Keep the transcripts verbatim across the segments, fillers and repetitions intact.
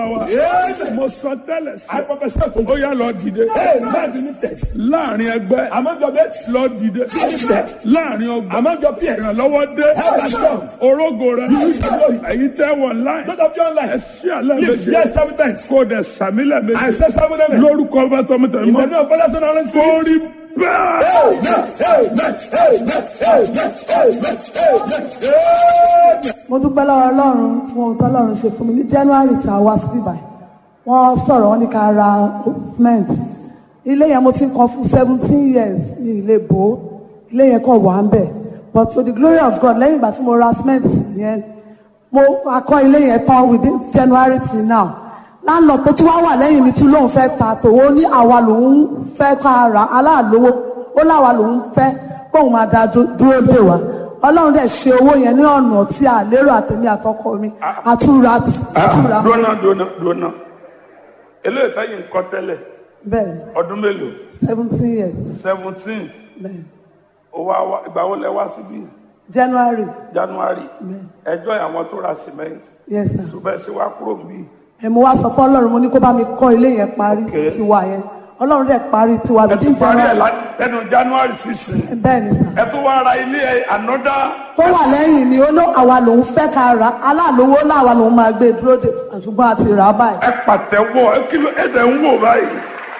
Yes. Mo sọ tẹ́lẹ̀ sí. I prophesy to you. Ó yá lọ dìde. Hey, man be lifted. Láàrin ẹgbẹ́. Among your mates. Lọ dìde. Be lifted. Láàrin ọgbà. Among your peers. Ìrànlọ́wọ́ dé. Help has come. Orógo rẹ. You use your glory. Èyí tẹ́ wọ̀ láì. Those of you online. Ẹ sí àlẹ́ Lift méje. yes seven times. Kó dẹ̀ sàmílẹ̀ I méje. say seven times. Lórúkọ bá tọ́ mi tẹ̀ In the mọ́. name of Father, Son, and Holy Spirit. Kó rí bẹ́ẹ̀. Amen. Amen. Amen. Amen. Amen. Amen. mo dúpẹ́ lọ́wọ́ ọlọ́run fún ohun tó ọlọ́run ṣe fún mi ní january tá a wá sí ibà wọ́n sọ̀rọ̀ wọ́n ní ká ra cement ilé yẹn mo ti ń kan fún seventeen years ní ilé bò ó ilé yẹn kàn wà ń bẹ̀ but to the glory of God lẹ́yìn ìgbà tí mo ra cement yẹn mo akọ́ ilé yẹn tán within january till now láńlọ tó tún wá wà lẹ́yìn mi tún lóun fẹ́ ta tòun ní àwa lòun fẹ́ ká ra aláàlówó ó láwa lòun fẹ́ kóun máa da dúró dè wá ọlọ́run dẹ̀ ṣe owó yẹn ní ọ̀nà tí a lérò àtẹ̀mí àtọkọ mi àtúra àtúra. dúnà dúnà dúnà eléyìí táyì ń kọ́ tẹ́lẹ̀ bẹ́ẹ̀ni ọdún mélòó seventeen years seventeen bẹ́ẹ̀ni ìgbà wo lẹ wá síbí january january ẹjọ́ àwọn tó ra cement yes sir ṣùgbọ́n ṣe wá kúrò níbí. ẹ mo wá sọ fún ọlọ́run mo ní kó bá mi kọ́ ilé yẹn parí tiwa yẹn ọlọ́run dẹ̀ parí tiwa ẹ bíi tún parí ẹ january lẹ́nu january sixteen bẹ́ẹ̀ni sir ẹ tún wá ra ilé ẹ ànọ́dá. tó wà lẹ́yìn ni ó ló àwa lòun fẹ́ ká ra aláàlówó láwa lòun máa gbé dúró dè ṣùgbọ́n a ti rà á báyìí. ẹ pàtẹ́wọ́ ẹ kí ló ẹ dẹ̀ ń wò báyìí.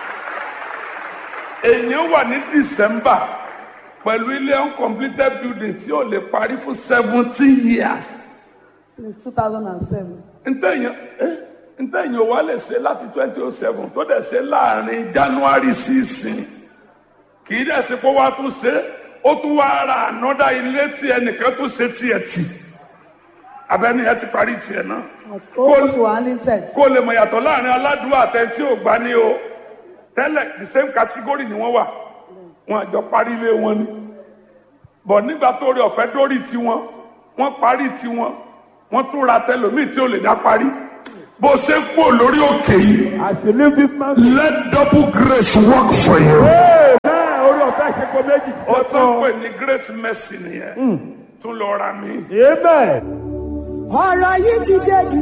èèyàn wà ní december pẹ̀lú ilé uncompleted building tí ò lè parí fún seventeen years. since two thousand seven. ntẹ̀yìn eh ntẹ̀yìn wa lè ṣe láti twenty oh seven tó dẹ̀ ṣe láàrin january sixteen kì í dẹ̀ ṣe kó wá tún ṣe ó tún wá ra ànọ́dá ilé tí ẹnìkan tún ṣe tiẹ̀ tì abẹ́ni ẹ ti parí tiẹ̀ náà. ó ti wà ní tẹ̀. kó lè mọ̀ yàtọ̀ láàrin aládùúgbò àtẹ̀tí ò gbá ní o tẹ́lẹ̀ the same category ni wọ́n wà wọn àjọ parí ilé wọn ni bọ̀ nígbà tó rí ọ̀fẹ́ dórí tiwọn wọ́n parí tiwọn wọ́n tún ra tẹlòmíì tí ò lè dá parí bó ṣe ń pò lórí òkè yìí. As you live this man. let double grace work for you. Amen. Orí ọ̀fẹ́ ṣe kó méjì sí ó ọ̀tọ̀. tán pè ní great mercy nìyẹn tún lọ ra mi. Amen. ọ̀rọ̀ yìí ti jẹ́ jù.